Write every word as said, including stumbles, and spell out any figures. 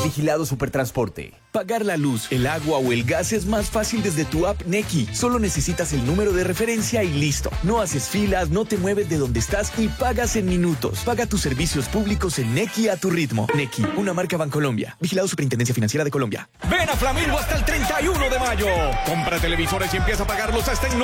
Vigilado Supertransporte. Pagar la luz, el agua o el gas es más fácil desde tu app Nequi. Solo necesitas el número de referencia y listo. No haces filas, no te mueves de donde estás y pagas en minutos. Paga tus servicios públicos en Nequi a tu ritmo. Nequi, una marca Bancolombia. Vigilado Superintendencia Financiera de Colombia. Ven a Flamingo hasta el treinta y uno de mayo. Compra televisores y empieza a pagarlos hasta en